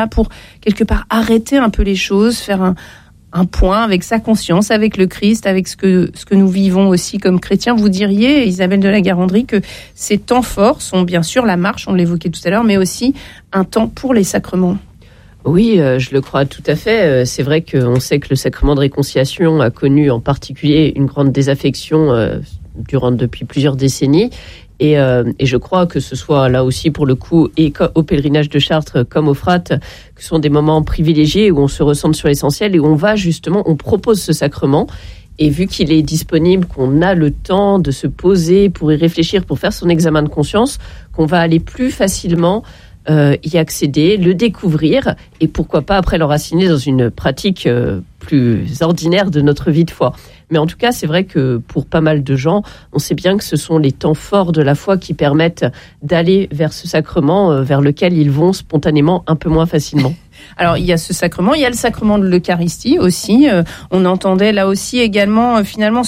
pour quelque part arrêter un peu les choses, faire un point avec sa conscience, avec le Christ, avec ce que nous vivons aussi comme chrétiens. Vous diriez, Isabelle de la Garandrie, que ces temps forts sont bien sûr la marche, on l'évoquait tout à l'heure, mais aussi un temps pour les sacrements. Oui, je le crois tout à fait. C'est vrai qu'on sait que le sacrement de réconciliation a connu en particulier une grande désaffection depuis plusieurs décennies. Et je crois que ce soit là aussi pour le coup, et au pèlerinage de Chartres comme au Frat, que ce sont des moments privilégiés où on se recentre sur l'essentiel et où on propose ce sacrement. Et vu qu'il est disponible, qu'on a le temps de se poser pour y réfléchir, pour faire son examen de conscience, qu'on va aller plus facilement y accéder, le découvrir et pourquoi pas après l'enraciner dans une pratique plus ordinaire de notre vie de foi. Mais en tout cas, c'est vrai que pour pas mal de gens, on sait bien que ce sont les temps forts de la foi qui permettent d'aller vers ce sacrement vers lequel ils vont spontanément un peu moins facilement. Alors, il y a ce sacrement, il y a le sacrement de l'Eucharistie aussi. On entendait là aussi également finalement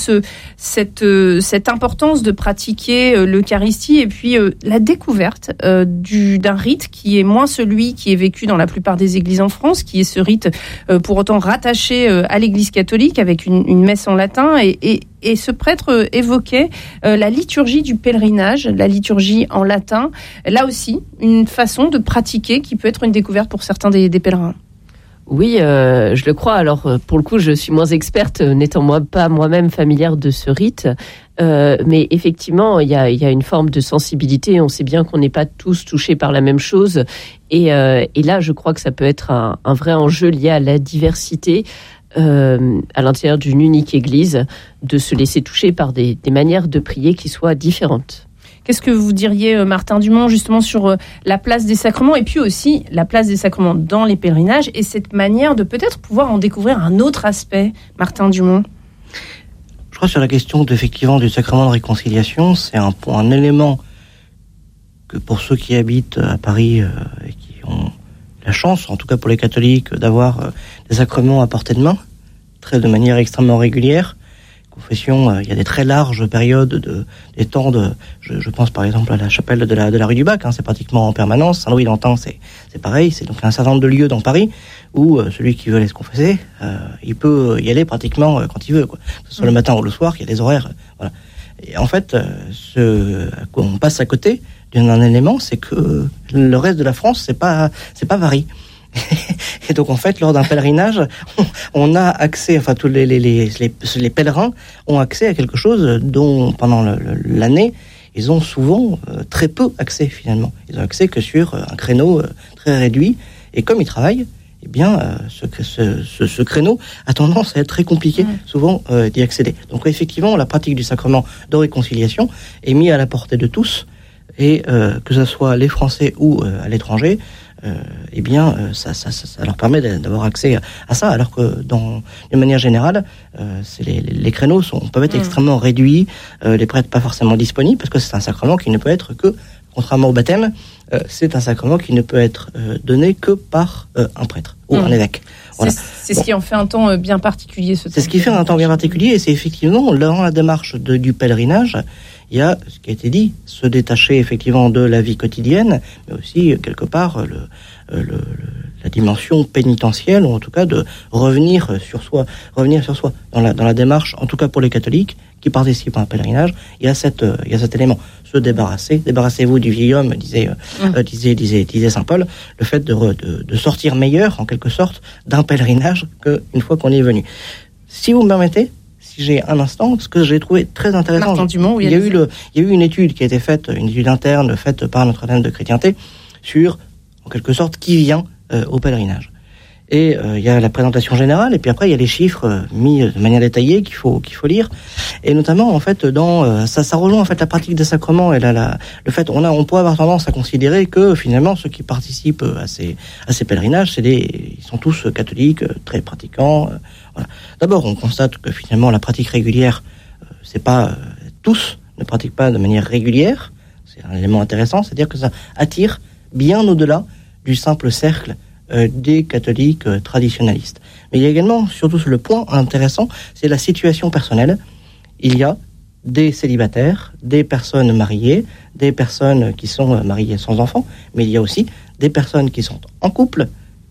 cette importance de pratiquer l'Eucharistie et puis la découverte d'un rite qui est moins celui qui est vécu dans la plupart des églises en France, qui est ce rite pour autant rattaché à l'Église catholique avec une messe en latin et ce prêtre évoquait la liturgie du pèlerinage, la liturgie en latin. Là aussi, une façon de pratiquer qui peut être une découverte pour certains des pèlerins. Oui, je le crois. Alors, pour le coup, je suis moins experte, n'étant pas moi-même familière de ce rite. Mais effectivement, il y a une forme de sensibilité. On sait bien qu'on n'est pas tous touchés par la même chose. Et là, je crois que ça peut être un vrai enjeu lié à la diversité à l'intérieur d'une unique église, de se laisser toucher par des manières de prier qui soient différentes. Qu'est-ce que vous diriez, Martin Dumont, justement sur la place des sacrements et puis aussi la place des sacrements dans les pèlerinages et cette manière de peut-être pouvoir en découvrir un autre aspect, Martin Dumont? Je crois sur la question effectivement du sacrement de réconciliation, c'est un élément que pour ceux qui habitent à Paris et qui ont la chance, en tout cas pour les catholiques, d'avoir des sacrements à portée de main, de manière extrêmement régulière. Confession, il y a des très larges périodes des temps je pense par exemple à la chapelle de la rue du Bac, c'est pratiquement en permanence. Saint-Louis-d'Antin, c'est pareil, c'est donc un certain nombre de lieux dans Paris où celui qui veut aller se confesser, il peut y aller pratiquement quand il veut, quoi. Que ce soit le matin ou le soir, il y a des horaires, voilà. Et en fait, on passe à côté d'un élément, c'est que le reste de la France, c'est pas Paris. Et donc en fait, lors d'un pèlerinage, on a accès, enfin tous les pèlerins ont accès à quelque chose dont pendant l'année ils ont souvent très peu accès finalement. Ils ont accès que sur un créneau très réduit. Et comme ils travaillent, eh bien ce créneau a tendance à être très compliqué souvent d'y accéder. Donc effectivement, la pratique du sacrement de réconciliation est mise à la portée de tous, et que ce soit les Français ou à l'étranger. Eh bien, ça leur permet d'avoir accès à ça, alors que d'une manière générale, les créneaux peuvent être extrêmement réduits, les prêtres pas forcément disponibles, parce que c'est un sacrement qui ne peut être que, contrairement au baptême, c'est un sacrement qui ne peut être donné que par un prêtre ou un évêque. Voilà. C'est ce qui en fait un temps bien particulier. C'est ce qui fait un temps bien particulier, et c'est effectivement dans la démarche du pèlerinage. Il y a ce qui a été dit, se détacher effectivement de la vie quotidienne, mais aussi quelque part la dimension pénitentielle, ou en tout cas de revenir sur soi. Dans la démarche, en tout cas pour les catholiques qui participent à un pèlerinage, il y a cet élément. Se débarrassez-vous du vieil homme, disait saint Paul, le fait de sortir meilleur, en quelque sorte, d'un pèlerinage qu'une fois qu'on y est venu. Si vous me permettez, si j'ai un instant, ce que j'ai trouvé très intéressant. Martin Dumont, il y a eu une étude qui a été faite, une étude interne faite par Notre-Dame de Chrétienté sur, en quelque sorte, qui vient au pèlerinage. Et il y a la présentation générale, et puis après il y a les chiffres mis de manière détaillée qu'il faut lire. Et notamment en fait ça rejoint en fait la pratique des sacrements et le fait on pourrait avoir tendance à considérer que finalement ceux qui participent à ces pèlerinages ils sont tous catholiques, très pratiquants. Voilà. D'abord on constate que finalement la pratique régulière, c'est pas tous ne pratiquent pas de manière régulière. C'est un élément intéressant, c'est-à-dire que ça attire bien au-delà du simple cercle des catholiques traditionnalistes. Mais il y a également, surtout le point intéressant, c'est la situation personnelle. Il y a des célibataires, des personnes mariées, des personnes qui sont mariées sans enfants, mais il y a aussi des personnes qui sont en couple,